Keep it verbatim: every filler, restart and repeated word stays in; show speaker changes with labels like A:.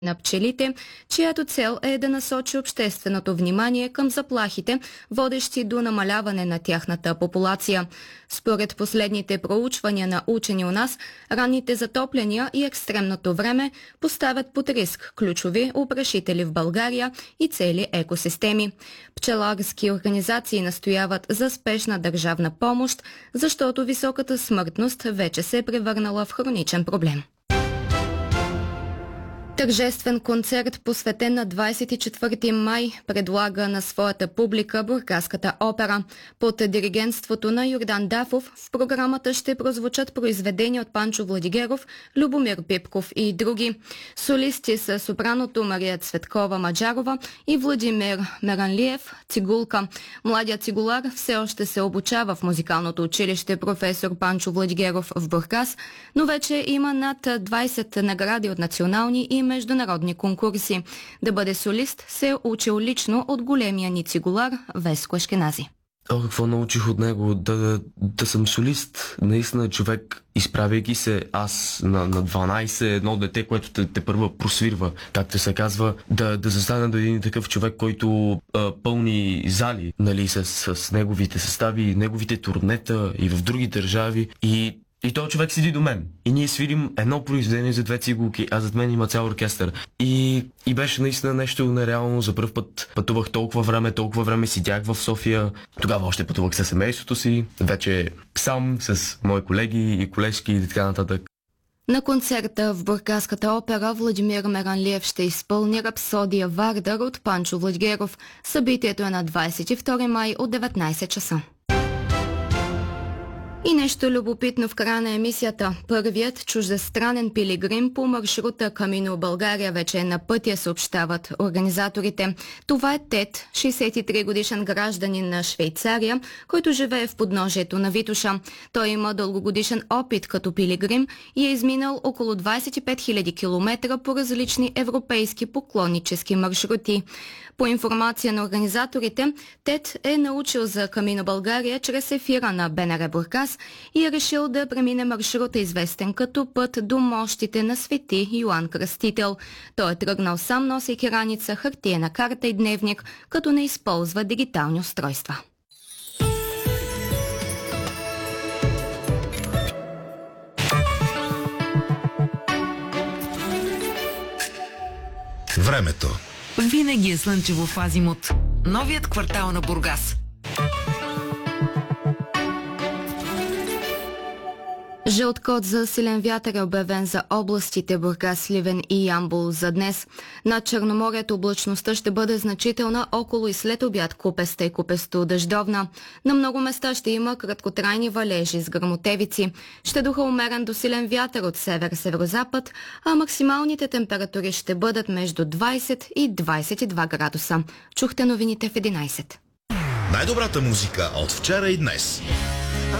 A: на пчелите, чиято цел е да насочи общественото внимание към заплахите, водещи до намаляване на тяхната популация. Според последните проучвания на учени у нас, ранните затопляния и екстремното време поставят под риск ключови опрашители в България и цели екосистеми. Пчеларски организации настояват за спешна държавна помощ, защото високата смъртност вече се е превърнала в хроничен проблем. Тържествен концерт, посветен на двадесет и четвърти май, предлага на своята публика Бургаската опера. Под диригентството на Йордан Дафов в програмата ще прозвучат произведения от Панчо Владигеров, Любомир Пипков и други. Солисти са сопраното Мария Цветкова-Маджарова и Владимир Меранлиев Цигулка. Младият цигулар все още се обучава в музикалното училище професор Панчо Владигеров в Бургас, но вече има над двадесет награди от национални и международни конкурси. Да бъде солист се е учил лично от големия ни цигулар Веско Ешкенази.
B: О, какво научих от него? Да, да, да съм солист. Наистина човек, изправяйки се аз на, на дванадесет, едно дете, което те, те първа просвирва, както се казва, да, да застане до един такъв човек, който а, пълни зали, нали, с, с неговите състави, неговите турнета и в други държави. И И този човек седи до мен. И ние свирим едно произведение за две цигулки, а зад мен има цял оркестър. И, и беше наистина нещо нереално. За първ път пътувах толкова време, толкова време сидях в София. Тогава още пътувах със семейството си. Вече сам, с мои колеги и колежки и така нататък.
A: На концерта в Бургаската опера Владимир Меранлиев ще изпълни рапсодия Вардър от Панчо Владигеров. Събитието е на двадесет и втори май от деветнадесет часа. И нещо любопитно в края на емисията. Първият чуждестранен пилигрим по маршрута Камино България вече е на пътя, съобщават организаторите. Това е Тед, шейсет и три годишен гражданин на Швейцария, който живее в подножието на Витоша. Той има дългогодишен опит като пилигрим и е изминал около двадесет и пет хиляди километра по различни европейски поклоннически маршрути. По информация на организаторите, Тед е научил за Камино България чрез ефира на БНР Бургас и е решил да премине маршрута, известен като път до мощите на Свети Йоан Кръстител. Той е тръгнал сам, носейки раница, хартиена карта и дневник, като не използва дигитални устройства.
C: Времето.
D: Винаги е слънчево в Азимут. Новият квартал на Бургас.
A: Жълт код за силен вятър е обявен за областите Бургас, Сливен и Ямбол за днес. Над Черноморието облачността ще бъде значителна, около и след обяд купеста и купесто дъждовна. На много места ще има краткотрайни валежи с гръмотевици. Ще духа умерен до силен вятър от север-северозапад, а максималните температури ще бъдат между двадесет и двадесет и два градуса. Чухте новините в единадесет.
C: Най-добрата музика от вчера и днес.